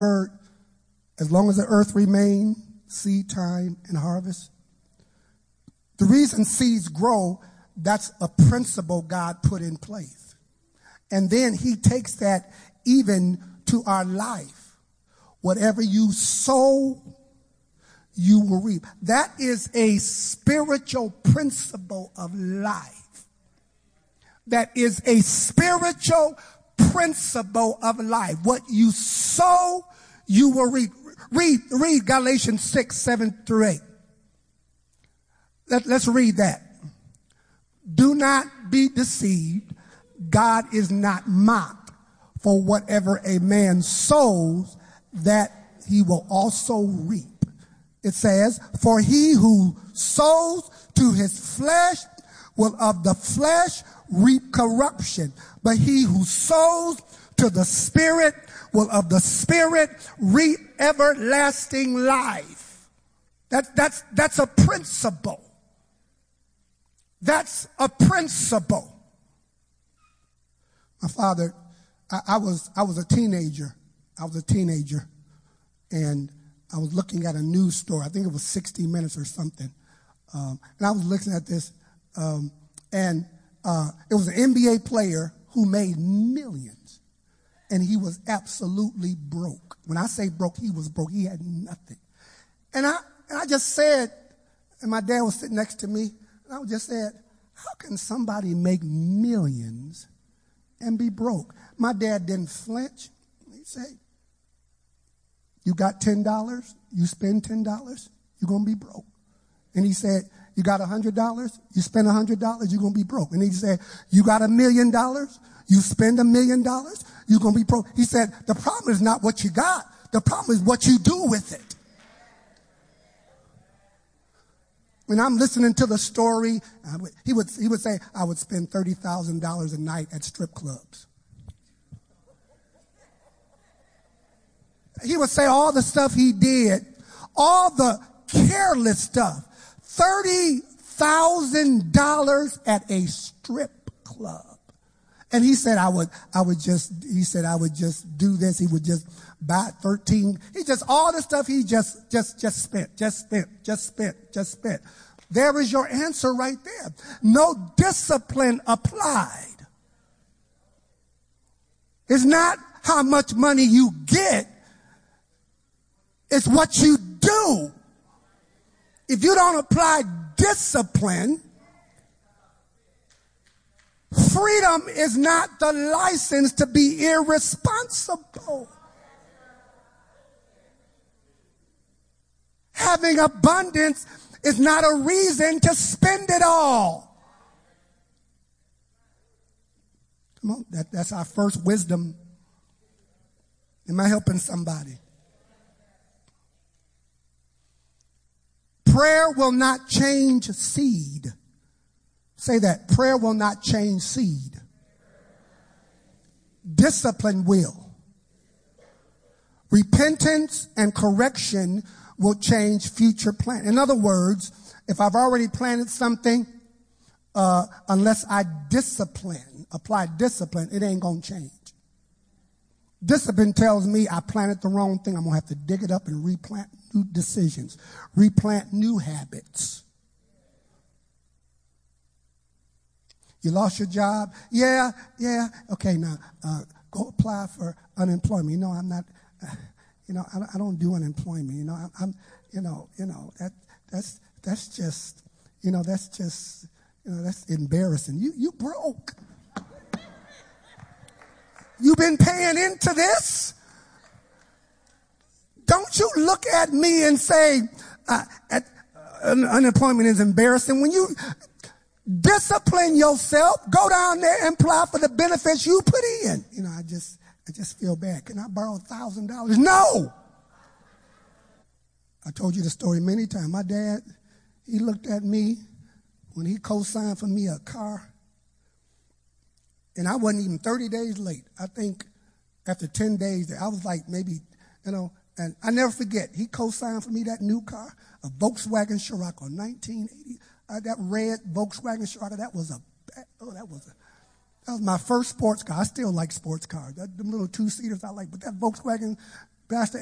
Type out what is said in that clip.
word, as long as the earth remains, seed time and harvest. The reason seeds grow, that's a principle God put in place. And then he takes that even to our life. Whatever you sow, you will reap. That is a spiritual principle of life. That is a spiritual principle of life. What you sow, you will reap. Read Galatians 6:7-8. Let's read that. Do not be deceived. God is not mocked. For whatever a man sows, that he will also reap. It says, for he who sows to his flesh will of the flesh reap corruption. But he who sows to the Spirit will of the Spirit reap everlasting life. That's a principle. That's a principle. My father, I was a teenager. And I was looking at a news story. I think it was 60 Minutes or something. And I was looking at this, and it was an NBA player who made millions. And he was absolutely broke. When I say broke, he was broke. He had nothing. And I just said, and my dad was sitting next to me, and I just said, how can somebody make millions and be broke? My dad didn't flinch. He said, you got $10, you spend $10, you're going to be broke. And he said, you got $100, you spend $100, you're going to be broke. And he said, you got $1 million, you spend $1 million, you're going to be broke. He said, the problem is not what you got. The problem is what you do with it. When I'm listening to the story, he would say, I would spend $30,000 a night at strip clubs. He would say all the stuff he did, all the careless stuff. $30,000 at a strip club. And he said, I would just do this. He would just buy 13. All the stuff he just spent. There is your answer right there. No discipline applied. It's not how much money you get. It's what you do. If you don't apply discipline, freedom is not the license to be irresponsible. Having abundance is not a reason to spend it all. Come on, that's our first wisdom. Am I helping somebody? Prayer will not change seed. Say that. Prayer will not change seed. Discipline will. Repentance and correction will change future plan. In other words, if I've already planted something, unless I apply discipline, it ain't going to change. Discipline tells me I planted the wrong thing. I'm going to have to dig it up and replant new decisions, replant new habits. You lost your job? Yeah. Okay, now go apply for unemployment. I'm not, I don't do unemployment. That's embarrassing. You broke. You've been paying into this? Don't you look at me and say, unemployment is embarrassing. When you discipline yourself, go down there and apply for the benefits you put in. I just feel bad. Can I borrow $1,000? No. I told you the story many times. My dad, he looked at me when he co-signed for me a car. And I wasn't even 30 days late. I think after 10 days, I was like maybe, and I never forget, he co-signed for me that new car, a Volkswagen Scirocco, 1980. That red Volkswagen Scirocco, that was my first sports car. I still like sports cars. Them little two-seaters I like, but that Volkswagen Pastor